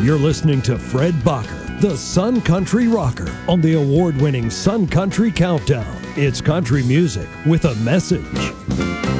You're listening to Fred Bacher, the Sun Country Rocker, on the award-winning Sun Country Countdown. It's country music with a message.